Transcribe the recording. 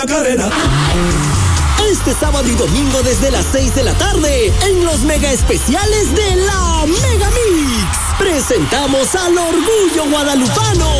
Macarena. Este sábado y domingo desde las 6 de la tarde, en los mega especiales de la Mega Mix, presentamos al Orgullo Guadalupano.